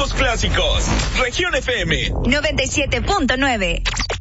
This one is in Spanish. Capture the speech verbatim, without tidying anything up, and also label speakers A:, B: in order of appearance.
A: Nuevos clásicos. Región F M
B: noventa y siete punto nueve.